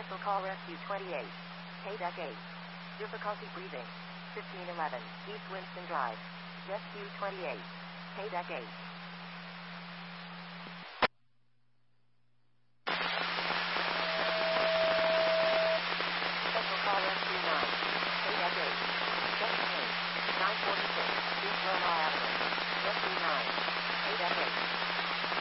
Cancel call rescue 28. Payback 8. Difficulty breathing. 1511. East Winston Drive. Rescue 28. Payback 8.